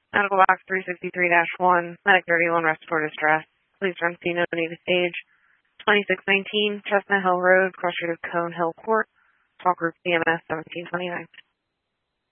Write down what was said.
Medical box 363-1, medic 31, respiratory distress. Please run C, no need to stage. 2619, Chestnut Hill Road, cross street of Cone Hill Court. Talk group CMS 1729.